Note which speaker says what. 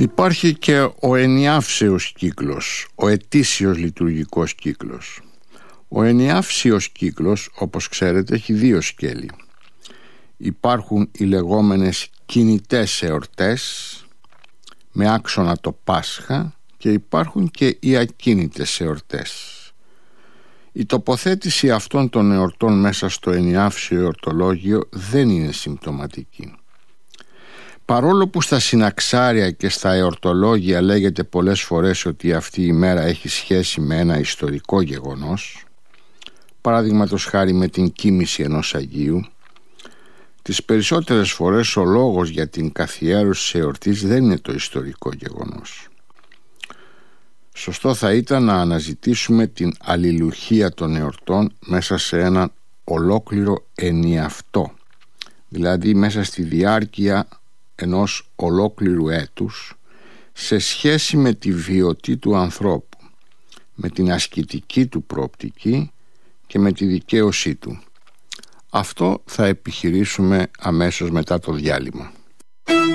Speaker 1: Υπάρχει και ο ενιαύσεως κύκλος, ο ετήσιος λειτουργικός κύκλος. Ο ενιαύσεως κύκλος, όπως ξέρετε, έχει δύο σκέλη. Υπάρχουν οι λεγόμενες κινητές εορτές με άξονα το Πάσχα και υπάρχουν και οι ακίνητες εορτές. Η τοποθέτηση αυτών των εορτών μέσα στο ενιαύσιο εορτολόγιο δεν είναι συμπτωματική. Παρόλο που στα συναξάρια και στα εορτολόγια λέγεται πολλές φορές ότι αυτή η μέρα έχει σχέση με ένα ιστορικό γεγονός, παραδείγματος χάρη με την κοίμηση ενός Αγίου, τις περισσότερες φορές ο λόγος για την καθιέρωση της εορτής δεν είναι το ιστορικό γεγονός. Σωστό θα ήταν να αναζητήσουμε την αλληλουχία των εορτών μέσα σε έναν ολόκληρο ενιαυτό, δηλαδή μέσα στη διάρκεια ενός ολόκληρου έτους, σε σχέση με τη βιωτή του ανθρώπου, με την ασκητική του προοπτική και με τη δικαίωσή του. Αυτό θα επιχειρήσουμε αμέσως μετά το διάλειμμα.